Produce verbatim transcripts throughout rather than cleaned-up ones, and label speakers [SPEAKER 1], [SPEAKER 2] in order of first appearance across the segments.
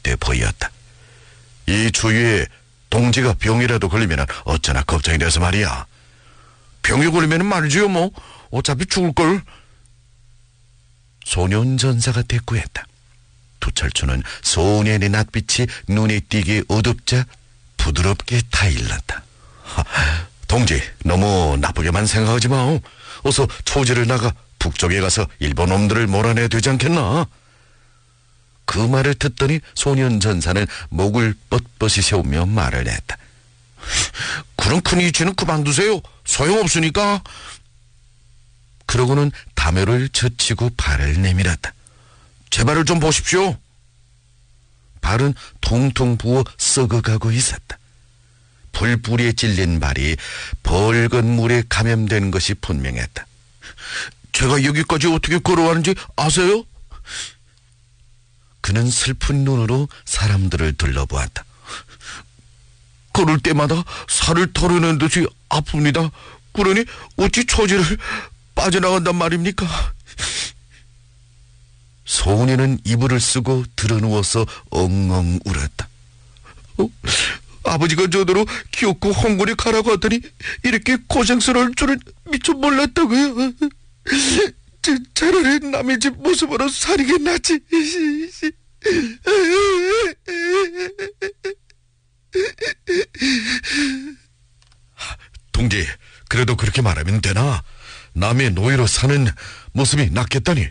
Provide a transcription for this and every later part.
[SPEAKER 1] 돼 보였다. 이 주위에 동지가 병이라도 걸리면 어쩌나 걱정이 돼서 말이야. 병이 걸리면 말이지요 뭐. 어차피 죽을걸. 소년전사가 대꾸했다. 두철추는 소년의 낯빛이 눈에 띄게 어둡자 부드럽게 타일렀다. 동지, 너무 나쁘게만 생각하지 마. 어서 초지를 나가 북쪽에 가서 일본 놈들을 몰아내야 되지 않겠나? 그 말을 듣더니 소년전사는 목을 뻣뻣이 세우며 말을 했다. 그런 큰 이치는 그만두세요. 소용없으니까. 그러고는 담요를 젖히고 발을 내밀었다. 제 발을 좀 보십시오. 발은 퉁퉁 부어 썩어가고 있었다. 불뿌리에 찔린 발이 벌건 물에 감염된 것이 분명했다. 제가 여기까지 어떻게 걸어왔는지 아세요? 그는 슬픈 눈으로 사람들을 둘러보았다. 걸을 때마다 살을 털어낸 듯이 아픕니다. 그러니 어찌 초지를 빠져나간단 말입니까? 소년은 이불을 쓰고 드러누워서 엉엉 울었다. 어? 아버지가 저더러 귀엽고 홍군에 가라고 하더니 이렇게 고생스러울 줄은 미처 몰랐다고요. 저, 차라리 남의 집 모습으로 사는 게 낫지. 동지, 그래도 그렇게 말하면 되나? 남의 노예로 사는 모습이 낫겠다니.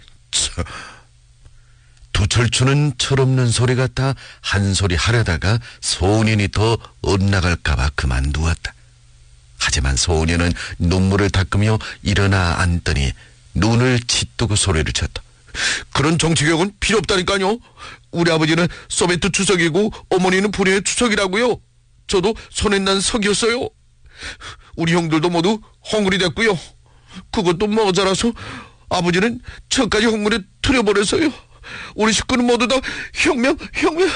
[SPEAKER 1] 두철추는 철없는 소리 같아 한 소리 하려다가 소년이 더 엇나갈까봐 그만두었다. 하지만 소년은 눈물을 닦으며 일어나 앉더니 눈을 짓두고 소리를 쳤다. 그런 정치개혁은 필요 없다니까요. 우리 아버지는 소비에트 추석이고 어머니는 불의의 추석이라고요. 저도 손에 난 석이었어요. 우리 형들도 모두 홍군이 됐고요. 그것도 모자라서 아버지는 저까지 홍군에 틀어버렸어요. 우리 식구는 모두 다 혁명, 혁명.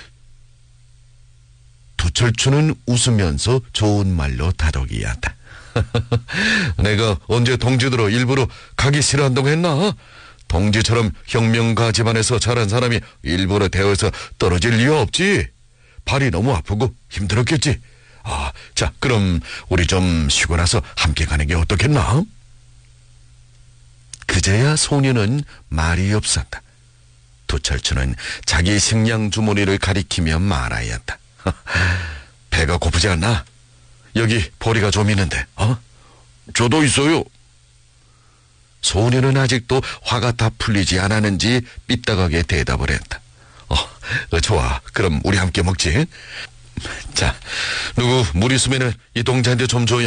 [SPEAKER 1] 두철추는 웃으면서 좋은 말로 다독이었다. 내가 언제 동지들로 일부러 가기 싫어한다고 했나? 동지처럼 혁명가 집안에서 자란 사람이 일부러 대어에서 떨어질 이유 없지. 발이 너무 아프고 힘들었겠지. 아, 자, 그럼 우리 좀 쉬고 나서 함께 가는 게 어떻겠나? 그제야 소년은 말이 없었다. 두철추는 자기 식량 주머니를 가리키며 말하였다. 배가 고프지 않나? 여기 보리가 좀 있는데, 어? 저도 있어요. 소년은 아직도 화가 다 풀리지 않았는지 삐딱하게 대답을 했다. 어, 좋아. 그럼 우리 함께 먹지. 자, 누구 물 있으면 이 동자한테 좀 줘요.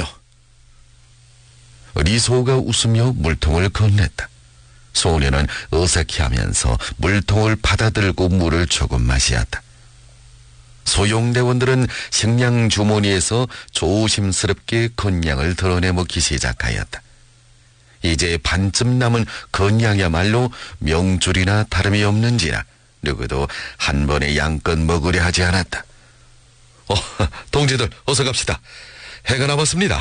[SPEAKER 1] 리소가 웃으며 물통을 건넸다. 소년은 어색해하면서 물통을 받아들고 물을 조금 마시었다. 소용대원들은 식량 주머니에서 조심스럽게 건양을 드러내 먹기 시작하였다. 이제 반쯤 남은 건양이야말로 명줄이나 다름이 없는지라 누구도 한 번에 양껏 먹으려 하지 않았다. 어, 동지들 어서 갑시다. 해가 남았습니다.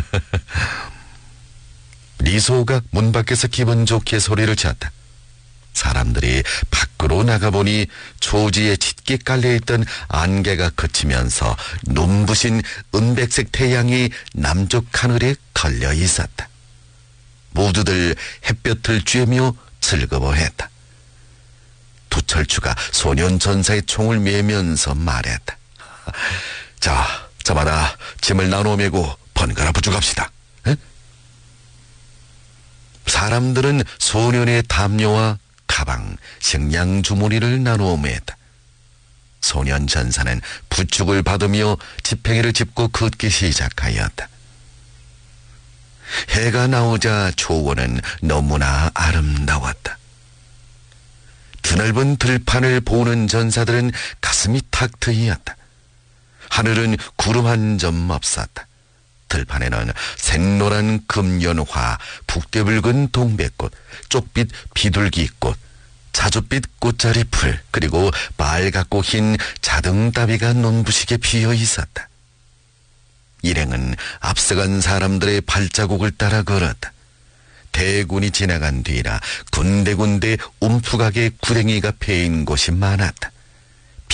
[SPEAKER 1] 리소가 문 밖에서 기분 좋게 소리를 쳤다. 사람들이 밖으로 나가보니 초지에 짙게 깔려있던 안개가 그치면서 눈부신 은백색 태양이 남쪽 하늘에 걸려 있었다. 모두들 햇볕을 쬐며 즐거워했다. 두철추가 소년전사의 총을 매면서 말했다. 자, 저마다 짐을 나눠 메고 번갈아 부족합시다. 에? 사람들은 소년의 담요와 가방, 식량 주머니를 나누어 매었다. 소년전사는 부축을 받으며 지팽이를 짚고 걷기 시작하였다. 해가 나오자 초원은 너무나 아름다웠다. 드넓은 들판을 보는 전사들은 가슴이 탁 트이었다. 하늘은 구름 한 점 없었다. 들판에는 샛노란 금연화, 북대붉은 동백꽃, 쪽빛 비둘기꽃, 자줏빛 꽃자리풀, 그리고 빨갛고 흰 자등다비가 눈부시게 피어 있었다. 일행은 앞서간 사람들의 발자국을 따라 걸었다. 대군이 지나간 뒤라 군데군데 움푹하게 구덩이가 패인 곳이 많았다.